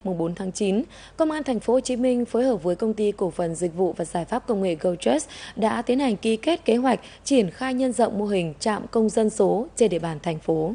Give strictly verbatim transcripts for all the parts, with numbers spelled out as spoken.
Mùng bốn tháng chín, Công an Thành phố Hồ Chí Minh phối hợp với Công ty Cổ phần Dịch vụ và Giải pháp Công nghệ GoTrust đã tiến hành ký kết kế hoạch triển khai nhân rộng mô hình trạm công dân số trên địa bàn thành phố.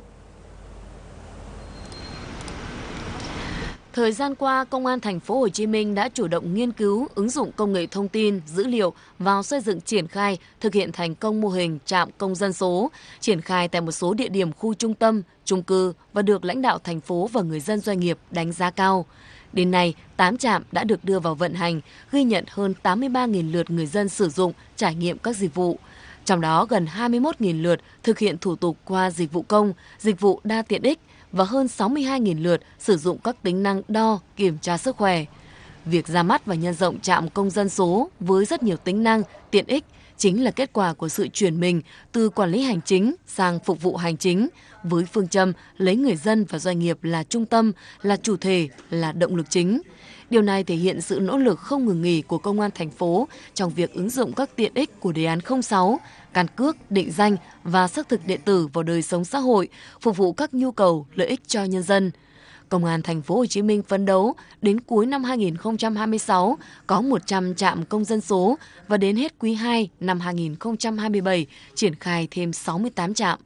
Thời gian qua, Công an Thành phố Hồ Chí Minh đã chủ động nghiên cứu, ứng dụng công nghệ thông tin, dữ liệu vào xây dựng triển khai, thực hiện thành công mô hình trạm công dân số, triển khai tại một số địa điểm khu trung tâm, chung cư và được lãnh đạo thành phố và người dân doanh nghiệp đánh giá cao. Đến nay, tám trạm đã được đưa vào vận hành, ghi nhận hơn tám mươi ba nghìn lượt người dân sử dụng, trải nghiệm các dịch vụ. Trong đó, gần hai mươi mốt nghìn lượt thực hiện thủ tục qua dịch vụ công, dịch vụ đa tiện ích, và hơn sáu mươi hai nghìn lượt sử dụng các tính năng đo, kiểm tra sức khỏe. Việc ra mắt và nhân rộng trạm công dân số với rất nhiều tính năng, tiện ích chính là kết quả của sự chuyển mình từ quản lý hành chính sang phục vụ hành chính, với phương châm lấy người dân và doanh nghiệp là trung tâm, là chủ thể, là động lực chính. Điều này thể hiện sự nỗ lực không ngừng nghỉ của Công an thành phố trong việc ứng dụng các tiện ích của đề án không sáu, căn cước, định danh và xác thực điện tử vào đời sống xã hội, phục vụ các nhu cầu, lợi ích cho nhân dân. Công an Thành phố Hồ Chí Minh phấn đấu đến cuối năm hai nghìn không trăm hai mươi sáu có một trăm trạm công dân số và đến hết quý hai năm hai nghìn không trăm hai mươi bảy triển khai thêm sáu mươi tám trạm.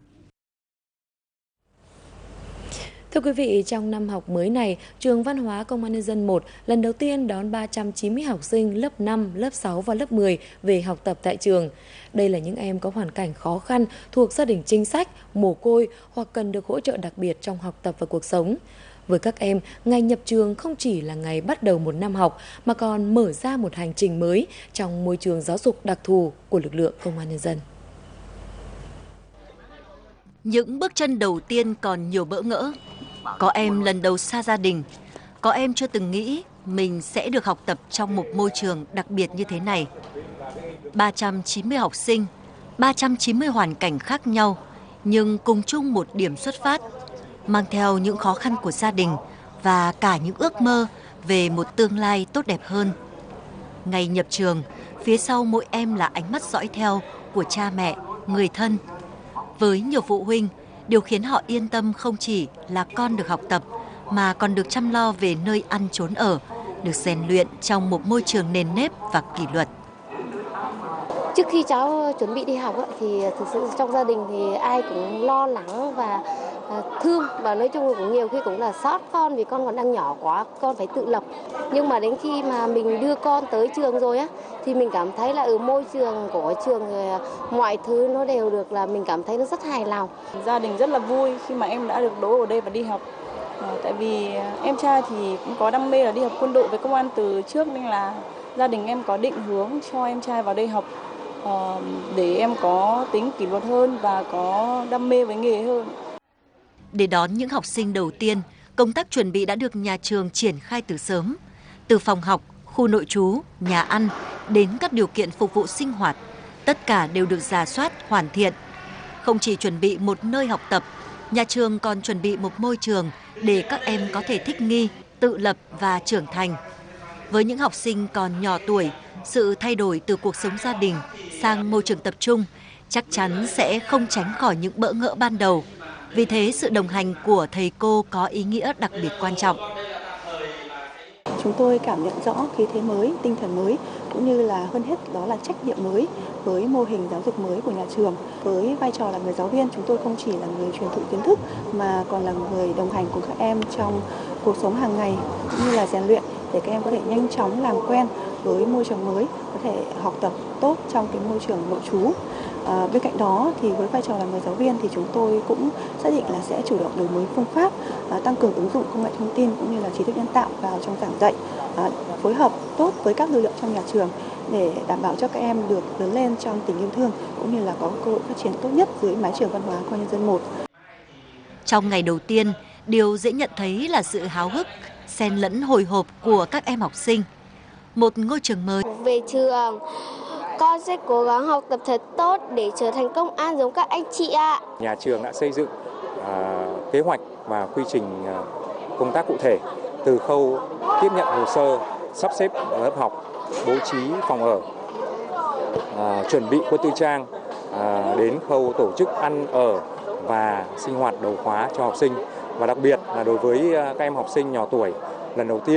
Thưa quý vị, trong năm học mới này, Trường Văn hóa Công an Nhân dân một lần đầu tiên đón ba trăm chín mươi học sinh lớp năm, lớp sáu và lớp mười về học tập tại trường. Đây là những em có hoàn cảnh khó khăn, thuộc gia đình chính sách, mồ côi hoặc cần được hỗ trợ đặc biệt trong học tập và cuộc sống. Với các em, ngày nhập trường không chỉ là ngày bắt đầu một năm học mà còn mở ra một hành trình mới trong môi trường giáo dục đặc thù của lực lượng Công an Nhân dân. Những bước chân đầu tiên còn nhiều bỡ ngỡ. Có em lần đầu xa gia đình, có em chưa từng nghĩ mình sẽ được học tập trong một môi trường đặc biệt như thế này. ba trăm chín mươi học sinh, ba trăm chín mươi hoàn cảnh khác nhau, nhưng cùng chung một điểm xuất phát, mang theo những khó khăn của gia đình và cả những ước mơ về một tương lai tốt đẹp hơn. Ngày nhập trường, phía sau mỗi em là ánh mắt dõi theo của cha mẹ, người thân. Với nhiều phụ huynh, điều khiến họ yên tâm không chỉ là con được học tập, mà còn được chăm lo về nơi ăn trốn ở, được rèn luyện trong một môi trường nền nếp và kỷ luật. Trước khi cháu chuẩn bị đi học thì thực sự trong gia đình thì ai cũng lo lắng và thương, và nói chung là cũng nhiều khi cũng là xót con vì con còn đang nhỏ quá, con phải tự lập. Nhưng mà đến khi mà mình đưa con tới trường rồi á thì mình cảm thấy là ở môi trường của trường mọi thứ nó đều được, là mình cảm thấy nó rất hài lòng. Gia đình rất là vui khi mà em đã được đỗ ở đây và đi học. À, tại vì em trai thì cũng có đam mê là đi học quân đội với công an từ trước, nên là gia đình em có định hướng cho em trai vào đây học uh, để em có tính kỷ luật hơn và có đam mê với nghề hơn. Để đón những học sinh đầu tiên, công tác chuẩn bị đã được nhà trường triển khai từ sớm. Từ phòng học, khu nội trú, nhà ăn đến các điều kiện phục vụ sinh hoạt, tất cả đều được rà soát, hoàn thiện. Không chỉ chuẩn bị một nơi học tập, nhà trường còn chuẩn bị một môi trường để các em có thể thích nghi, tự lập và trưởng thành. Với những học sinh còn nhỏ tuổi, sự thay đổi từ cuộc sống gia đình sang môi trường tập trung chắc chắn sẽ không tránh khỏi những bỡ ngỡ ban đầu. Vì thế, sự đồng hành của thầy cô có ý nghĩa đặc biệt quan trọng. Chúng tôi cảm nhận rõ khí thế mới, tinh thần mới, cũng như là hơn hết đó là trách nhiệm mới với mô hình giáo dục mới của nhà trường. Với vai trò là người giáo viên, chúng tôi không chỉ là người truyền thụ kiến thức mà còn là người đồng hành cùng các em trong cuộc sống hàng ngày, cũng như là rèn luyện để các em có thể nhanh chóng làm quen với môi trường mới, có thể học tập tốt trong cái môi trường nội trú. À, bên cạnh đó thì với vai trò là người giáo viên thì chúng tôi cũng xác định là sẽ chủ động đổi mới phương pháp, à, tăng cường ứng dụng công nghệ thông tin cũng như là trí tuệ nhân tạo vào trong giảng dạy, à, phối hợp tốt với các lực lượng trong nhà trường để đảm bảo cho các em được lớn lên trong tình yêu thương cũng như là có cơ hội phát triển tốt nhất dưới mái trường Văn hóa Công an Nhân dân một. Trong ngày đầu tiên, điều dễ nhận thấy là sự háo hức, xen lẫn hồi hộp của các em học sinh. Một ngôi trường mới. Về trường, con sẽ cố gắng học tập thật tốt để trở thành công an giống các anh chị ạ. Nhà trường đã xây dựng à, kế hoạch và quy trình à, công tác cụ thể từ khâu tiếp nhận hồ sơ, sắp xếp lớp học, bố trí phòng ở, à, chuẩn bị quân tư trang, à, đến khâu tổ chức ăn ở và sinh hoạt đầu khóa cho học sinh. Và đặc biệt là đối với các em học sinh nhỏ tuổi lần đầu tiên